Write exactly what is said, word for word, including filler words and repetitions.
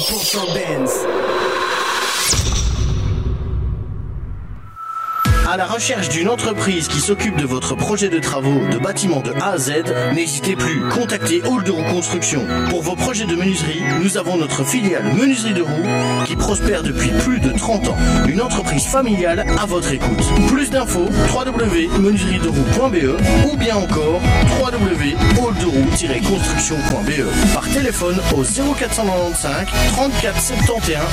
pour cent Benz. À la recherche d'une entreprise qui s'occupe de votre projet de travaux de bâtiment de A à Z, n'hésitez plus, contactez Hall de Roue Construction. Pour vos projets de menuiserie, nous avons notre filiale Menuiserie de Roue qui prospère depuis plus de trente ans. Une entreprise familiale à votre écoute. Plus d'infos, w w w point menuiserie de roue point b e ou bien encore w w w point hall de roue tiret construction point b e. Par téléphone au zéro quatre cent quatre-vingt-quinze trente-quatre soixante et onze